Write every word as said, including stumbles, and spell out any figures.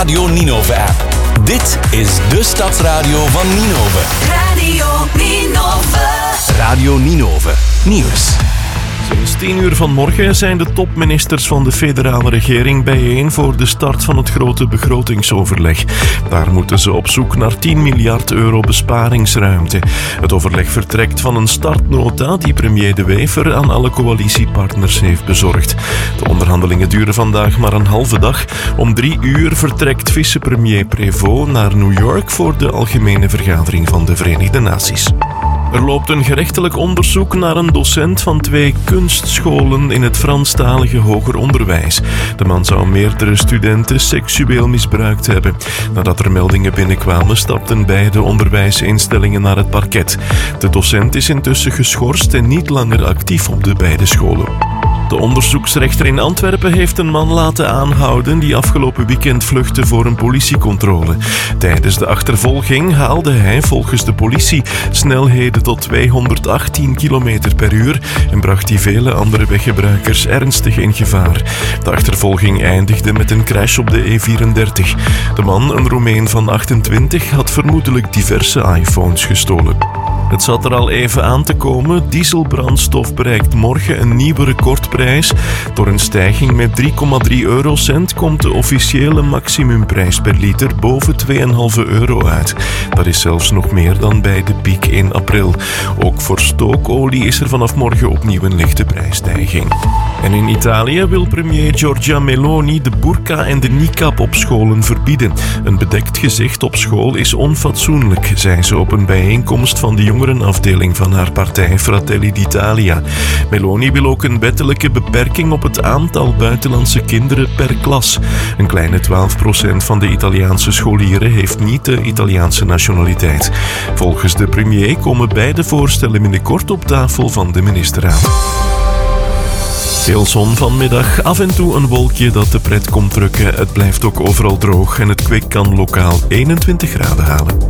Radio Ninove-app. Dit is de Stadsradio van Ninove. Radio Ninove. Radio Ninove Nieuws. Sinds tien uur vanmorgen zijn de topministers van de federale regering bijeen voor de start van het grote begrotingsoverleg. Daar moeten ze op zoek naar tien miljard euro besparingsruimte. Het overleg vertrekt van een startnota die premier De Wever aan alle coalitiepartners heeft bezorgd. De onderhandelingen duren vandaag maar een halve dag. Om drie uur vertrekt vicepremier Prévost naar New York voor de algemene vergadering van de Verenigde Naties. Er loopt een gerechtelijk onderzoek naar een docent van twee kunstscholen in het Franstalige hoger onderwijs. De man zou meerdere studenten seksueel misbruikt hebben. Nadat er meldingen binnenkwamen, stapten beide onderwijsinstellingen naar het parket. De docent is intussen geschorst en niet langer actief op de beide scholen. De onderzoeksrechter in Antwerpen heeft een man laten aanhouden die afgelopen weekend vluchtte voor een politiecontrole. Tijdens de achtervolging haalde hij volgens de politie snelheden tot tweehonderdachttien kilometer per uur en bracht hij vele andere weggebruikers ernstig in gevaar. De achtervolging eindigde met een crash op de E vierendertig. De man, een Roemeen van achtentwintig, had vermoedelijk diverse iPhones gestolen. Het zat er al even aan te komen. Dieselbrandstof bereikt morgen een nieuwe recordprijs. Door een stijging met drie komma drie eurocent komt de officiële maximumprijs per liter boven twee komma vijf euro uit. Dat is zelfs nog meer dan bij de piek in april. Ook voor stookolie is er vanaf morgen opnieuw een lichte prijsstijging. En in Italië wil premier Giorgia Meloni de burka en de niqab op scholen verbieden. Een bedekt gezicht op school is onfatsoenlijk, zei ze op een bijeenkomst van de jongerenafdeling van haar partij Fratelli d'Italia. Meloni wil ook een wettelijke beperking op het aantal buitenlandse kinderen per klas. Een kleine twaalf procent van de Italiaanse scholieren heeft niet de Italiaanse nationaliteit. Volgens de premier komen beide voorstellen binnenkort op tafel van de ministerraad. Veel zon vanmiddag, af en toe een wolkje dat de pret komt drukken. Het blijft ook overal droog en het kwik kan lokaal eenentwintig graden halen.